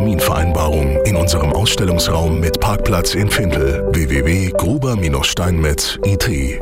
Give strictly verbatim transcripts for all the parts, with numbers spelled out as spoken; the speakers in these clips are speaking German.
Terminvereinbarung in unserem Ausstellungsraum mit Parkplatz in Findel. w w w punkt gruber steinmetz punkt i t.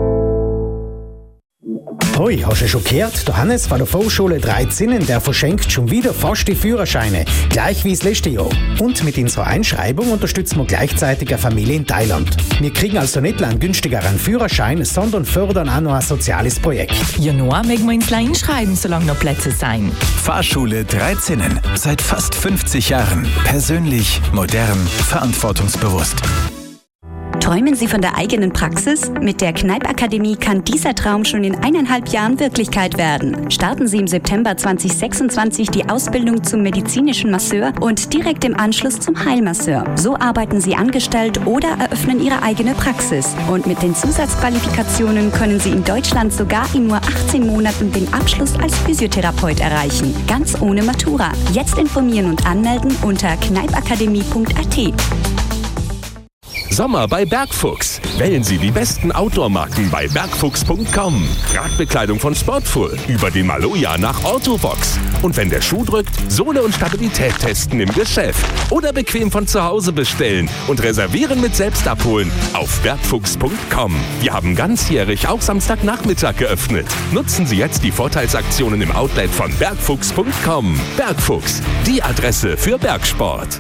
Hoi, hast du schon gehört? Der Hannes von der Volksschule Dreizinnen, der verschenkt schon wieder fast die Führerscheine. Gleich wie das letzte Jahr. Und mit unserer Einschreibung unterstützen wir gleichzeitig eine Familie in Thailand. Wir kriegen also nicht nur einen günstigeren Führerschein, sondern fördern auch noch ein soziales Projekt. Ja, nur mögen wir uns einschreiben, solange noch Plätze sein. Fahrschule Dreizinnen. Seit fast fünfzig Jahren. Persönlich, modern, verantwortungsbewusst. Träumen Sie von der eigenen Praxis? Mit der Kneipp-Akademie kann dieser Traum schon in eineinhalb Jahren Wirklichkeit werden. Starten Sie im September zwanzig sechsundzwanzig die Ausbildung zum medizinischen Masseur und direkt im Anschluss zum Heilmasseur. So arbeiten Sie angestellt oder eröffnen Ihre eigene Praxis. Und mit den Zusatzqualifikationen können Sie in Deutschland sogar in nur achtzehn Monaten den Abschluss als Physiotherapeut erreichen. Ganz ohne Matura. Jetzt informieren und anmelden unter kneippakademie punkt a t. Sommer bei Bergfuchs. Wählen Sie die besten Outdoor-Marken bei bergfuchs punkt com. Radbekleidung von Sportful über den Maloja nach Orthovox. Und wenn der Schuh drückt, Sohle und Stabilität testen im Geschäft. Oder bequem von zu Hause bestellen und reservieren mit Selbstabholen auf bergfuchs punkt com. Wir haben ganzjährig auch Samstagnachmittag geöffnet. Nutzen Sie jetzt die Vorteilsaktionen im Outlet von bergfuchs punkt com. Bergfuchs, die Adresse für Bergsport.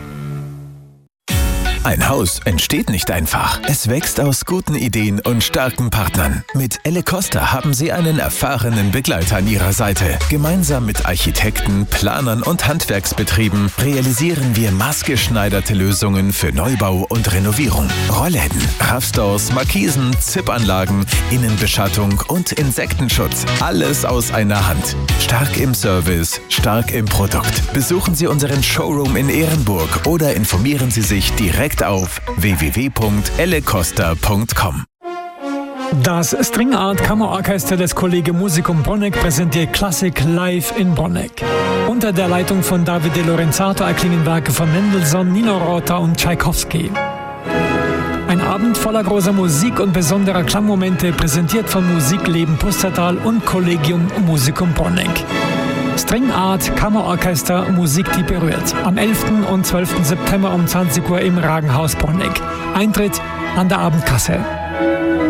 Ein Haus entsteht nicht einfach. Es wächst aus guten Ideen und starken Partnern. Mit Elle Costa haben Sie einen erfahrenen Begleiter an Ihrer Seite. Gemeinsam mit Architekten, Planern und Handwerksbetrieben realisieren wir maßgeschneiderte Lösungen für Neubau und Renovierung. Rollläden, Raffstores, Markisen, Zippanlagen, Innenbeschattung und Insektenschutz. Alles aus einer Hand. Stark im Service, stark im Produkt. Besuchen Sie unseren Showroom in Ehrenburg oder informieren Sie sich direkt auf w w w punkt elle costa punkt com. Das String Art Kammerorchester des Kollegium Musicum Bonneck präsentiert Klassik live in Bonneck. Unter der Leitung von David De Lorenzato erklingen Werke von Mendelssohn, Nino Rota und Tschaikowski. Ein Abend voller großer Musik und besonderer Klangmomente, präsentiert von Musikleben Pustertal und Kollegium Musicum Bonneck. String Art Kammerorchester Musik, die berührt. Am elften und zwölften September um zwanzig Uhr im Ragenhaus Bonneck. Eintritt an der Abendkasse.